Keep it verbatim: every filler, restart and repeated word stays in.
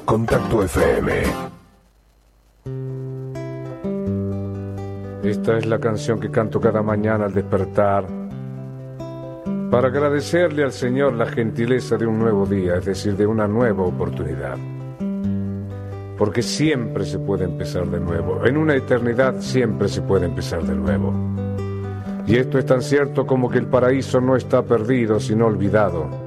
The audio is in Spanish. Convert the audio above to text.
Contacto F M. Esta es la canción que canto cada mañana al despertar, para agradecerle al Señor la gentileza de un nuevo día, es decir, de una nueva oportunidad. Porque siempre se puede empezar de nuevo, en una eternidad siempre se puede empezar de nuevo. Y esto es tan cierto como que el paraíso no está perdido, sino olvidado.